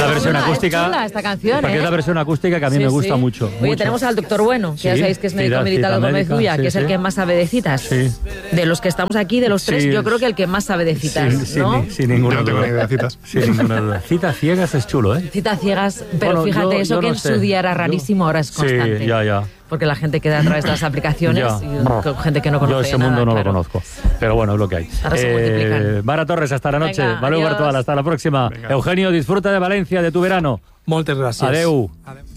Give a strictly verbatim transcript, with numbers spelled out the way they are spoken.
versión chula, acústica. Es chula esta canción, Porque ¿eh? es la versión acústica que a mí Sí, me gusta sí. mucho. Oye, mucho. tenemos al doctor Bueno, que Sí, ya sabéis que es médico cita- militar de cita Gómez médica, Ulla, sí, que es el sí. que más sabe de citas. Sí. De los que estamos aquí, de los tres, Sí. yo creo que el que más sabe de citas, Sin, sin- ¿no? sin ninguna No tengo duda. ni idea de citas. Sin ninguna duda. Citas ciegas es chulo, ¿eh? Citas ciegas, pero Bueno, fíjate, yo- eso yo que no en sé. su día era rarísimo, ahora es constante. Sí, ya, ya. Porque la gente queda a través de las aplicaciones Ya. y con gente que no conoce Yo ese nada, mundo no claro. lo conozco. Pero bueno, es lo que hay. Ahora se multiplican. Mara Torres, hasta la noche. Venga, Valeu adiós. Bertual, hasta la próxima. Venga. Eugenio, disfruta de Valencia, de tu verano. Moltes gràcies. Adeu. Adeu.